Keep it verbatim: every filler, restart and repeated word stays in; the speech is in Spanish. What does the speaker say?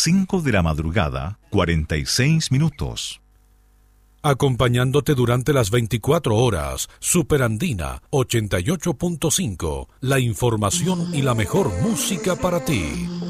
cinco de la madrugada, cuarenta y seis minutos. Acompañándote durante las veinticuatro horas, Superandina ochenta y ocho punto cinco, la información y la mejor música para ti.